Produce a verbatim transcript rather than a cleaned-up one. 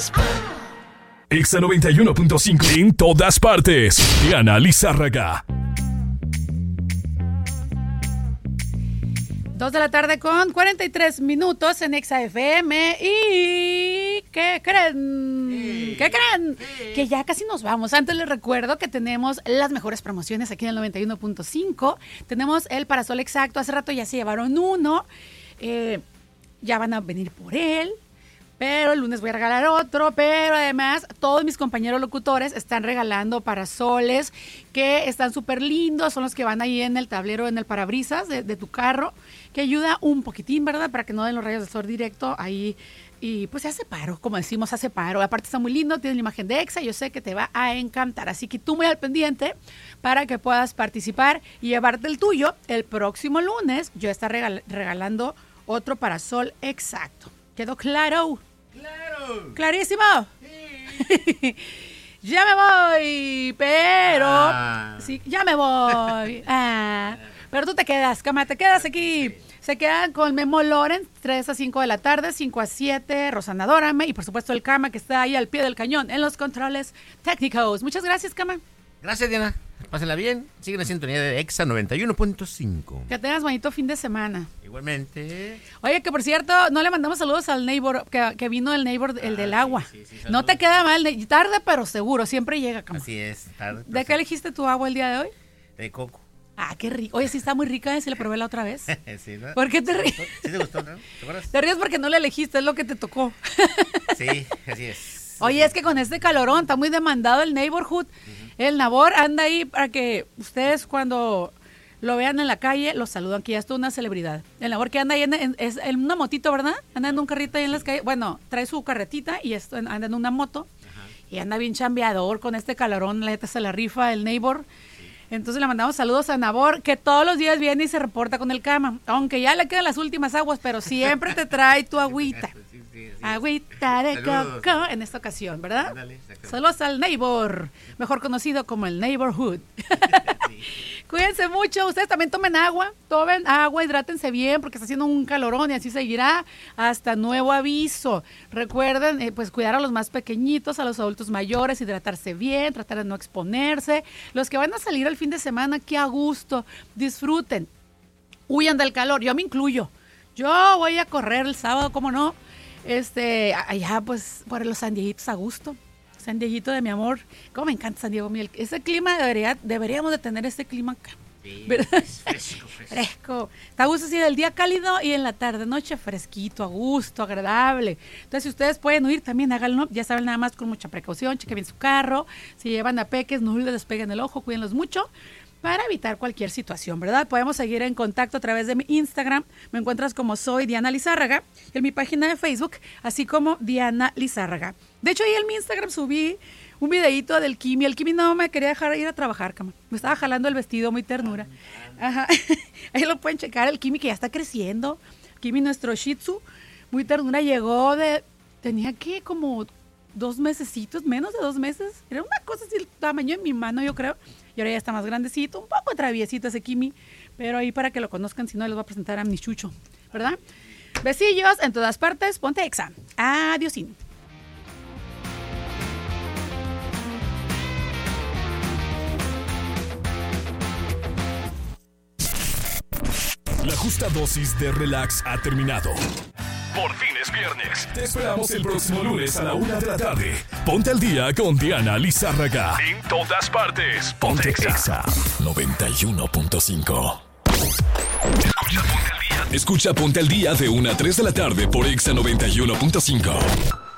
Exa noventa y uno punto cinco en todas partes. Diana Lizárraga. Dos de la tarde con cuarenta y tres minutos en Exa F M. ¿Y qué creen? Sí. ¿Qué creen? Sí. Que ya casi nos vamos. Antes les recuerdo que tenemos las mejores promociones aquí en el noventa y uno punto cinco. Tenemos el parasol exacto. Hace rato ya se llevaron uno. Eh, ya van a venir por él. Pero el lunes voy a regalar otro, pero además todos mis compañeros locutores están regalando parasoles que están súper lindos, son los que van ahí en el tablero, en el parabrisas de, de tu carro, que ayuda un poquitín, ¿verdad? Para que no den los rayos del sol directo ahí y pues se hace paro, como decimos, hace paro. Aparte está muy lindo, tiene la imagen de Exa, yo sé que te va a encantar, así que tú muy al pendiente para que puedas participar y llevarte el tuyo. El próximo lunes yo estaré regal- regalando otro parasol exacto. ¿Quedó claro? ¡Claro! ¿Clarísimo? Sí. Ya me voy, pero... Ah. Sí, ya me voy. Ah, pero tú te quedas, cama, te quedas aquí. Sí. Se quedan con Memo Loren, tres a cinco de la tarde, cinco a siete, Rosana Dórame y por supuesto el Cama que está ahí al pie del cañón en los controles técnicos. Muchas gracias, Cama. Gracias, Diana. Pásenla bien. Siguen en sintonía de Exa noventa y uno punto cinco. Que tengas bonito fin de semana. Igualmente. Oye, que por cierto, no le mandamos saludos al neighbor, que, que vino el neighbor, el ah, del agua. Sí, sí, sí, no te queda mal, tarde pero seguro, siempre llega. Cama. Así es, tarde. ¿De qué elegiste tu agua el día de hoy? De coco. Ah, qué rico. Oye, sí está muy rica, ¿eh? Si la probé la otra vez. Sí, ¿no? ¿Por qué te ríes? ¿Sí te gustó, no? ¿Te acuerdas? Te ríes porque no la elegiste, es lo que te tocó. Sí, así es. Oye, es que con este calorón está muy demandado el neighborhood. Uh-huh. El Nabor anda ahí para que ustedes cuando lo vean en la calle, lo saludan, que ya es toda una celebridad. El Nabor que anda ahí en, en, es en una motito, ¿verdad? Anda en un carrito ahí en las calles. Bueno, trae su carretita y esto, anda en una moto. Uh-huh. Y anda bien chambeador con este calorón. La neta se la rifa el neighbor. Entonces le mandamos saludos a Nabor, que todos los días viene y se reporta con el Cama. Aunque ya le quedan las últimas aguas, pero siempre te trae tu agüita. Sí, sí, sí. Agüita de saludos. Coco en esta ocasión, ¿verdad? Ándale, saludos al Neighbor, mejor conocido como el Neighborhood. Sí. Cuídense mucho, ustedes también tomen agua, tomen agua, hidrátense bien porque está haciendo un calorón y así seguirá hasta nuevo aviso. Recuerden, eh, pues cuidar a los más pequeñitos, a los adultos mayores, hidratarse bien, tratar de no exponerse. Los que van a salir al fin de semana, qué a gusto, disfruten, huyan del calor, yo me incluyo. Yo voy a correr el sábado, ¿cómo no? Este, allá pues por los San Dieguitos a gusto. San Dieguito de mi amor. Cómo me encanta San Diego. Ese clima debería, deberíamos de tener ese clima acá. Sí, ¿verdad? Fresco, fresco. Fresco. Está a gusto así del día cálido y en la tarde, noche fresquito, a gusto, agradable. Entonces, si ustedes pueden huir, también háganlo. Ya saben, nada más con mucha precaución, chequen bien su carro. Si llevan a peques, no les despeguen el ojo, cuídenlos mucho para evitar cualquier situación, ¿verdad? Podemos seguir en contacto a través de mi Instagram. Me encuentras como soy Diana Lizárraga. Y en mi página de Facebook, así como Diana Lizárraga. De hecho, ahí en mi Instagram subí un videíto del Kimi. El Kimi no me quería dejar ir a trabajar, cama. Me estaba jalando el vestido, muy ternura. Ajá. Ahí lo pueden checar, el Kimi que ya está creciendo. Kimi, nuestro Shih Tzu, muy ternura. Llegó de... Tenía que como dos mesecitos, menos de dos meses. Era una cosa así, el tamaño de mi mano, yo creo. Y ahora ya está más grandecito, un poco traviesito ese Kimi. Pero ahí para que lo conozcan, si no, les voy a presentar a mi chucho, ¿verdad? Besillos en todas partes. Ponte Exa. Adiósín. La justa dosis de relax ha terminado. Por fin es viernes. Te esperamos el próximo lunes a la una de la tarde. Ponte al día con Diana Lizárraga. En todas partes. Ponte Exa noventa y uno punto cinco. Escucha Ponte al Día. Escucha Ponte al Día de una a tres de la tarde por Exa noventa y uno punto cinco.